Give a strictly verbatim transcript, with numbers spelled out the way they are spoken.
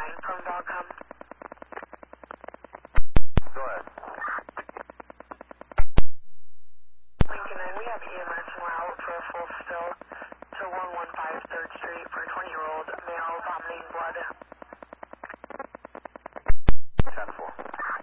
nine from Dogcom. Go ahead. Lincoln nine, we have E M S and we're out for a full spill to one one five third Street for a twenty-year-old male vomiting blood. ten four.